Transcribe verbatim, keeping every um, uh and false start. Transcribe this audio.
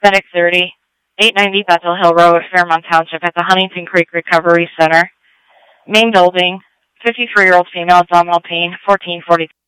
Medic thirty, eight ninety Bethel Hill Road, Fairmont Township at the Huntington Creek Recovery Center. Main building, fifty-three-year-old female, abdominal pain, fourteen forty.